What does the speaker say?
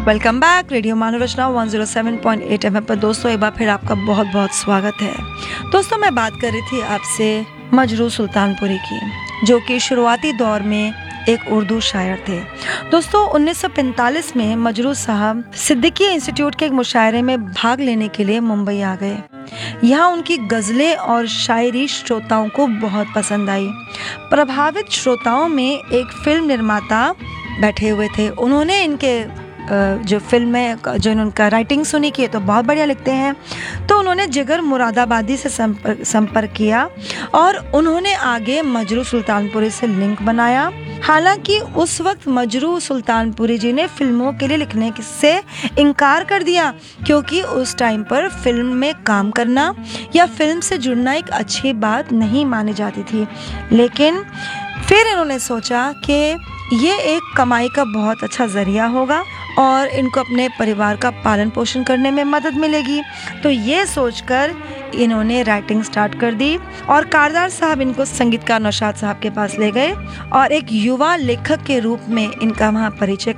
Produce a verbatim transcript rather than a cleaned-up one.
Welcome back radio मानव रचना एक सौ सात पॉइंट आठ एफएम पर। दोस्तों एक बार फिर आपका बहुत बहुत स्वागत है। दोस्तों मैं बात कर रही थी आपसे मजरू सुल्तानपुरी की, जो कि शुरुआती दौर में एक उर्दू शायर थे। दोस्तों उन्नीस सौ पैंतालीस में मजरू साहब सिद्दीकी इंस्टीट्यूट के एक मुशायरे में भाग लेने के लिए मुंबई आ गए। यहाँ उनकी गज़लें और शायरी श्रोताओं को बहुत पसंद आई। प्रभावित श्रोताओं में एक फिल्म निर्माता बैठे हुए थे। उन्होंने इनके जो फिल्म में जो उनका राइटिंग सुनी की तो बहुत बढ़िया लिखते हैं, तो उन्होंने जिगर मुरादाबादी से संपर्क संपर्क किया और उन्होंने आगे मजरू सुल्तानपुरी से लिंक बनाया। हालांकि उस वक्त मजरू सुल्तानपुरी जी ने फिल्मों के लिए लिखने से इनकार कर दिया, क्योंकि उस टाइम पर फिल्म में काम करना या फिल्म से जुड़ना एक अच्छी बात नहीं मानी जाती थी। लेकिन फिर इन्होंने सोचा कि ये एक कमाई का बहुत अच्छा जरिया होगा और इनको अपने परिवार का पालन पोषण करने में मदद मिलेगी। तो ये सोचकर इन्होंने राइटिंग स्टार्ट कर दी और कारदार साहब इनको संगीतकार नौशाद साहब के पास ले गए और एक युवा लेखक के रूप में इनका वहाँ परिचय